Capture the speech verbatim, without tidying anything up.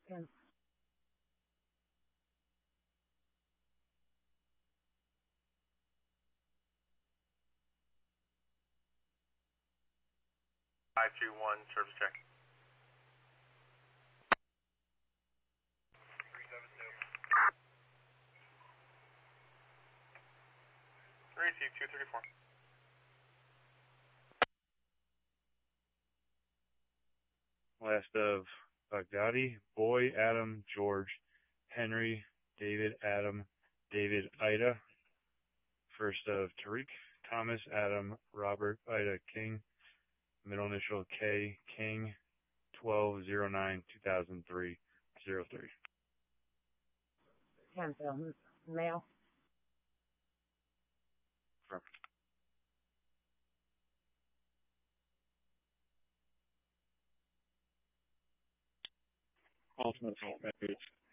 ten. five two one, service check. Receive two thirty-four. Last of Baghdadi, Boy, Adam, George, Henry, David, Adam, David, Ida. First of Tariq, Thomas, Adam, Robert, Ida, King. Middle initial K, King, twelve oh nine two thousand three oh three. ten, um, male. From Ultimate Assault Records.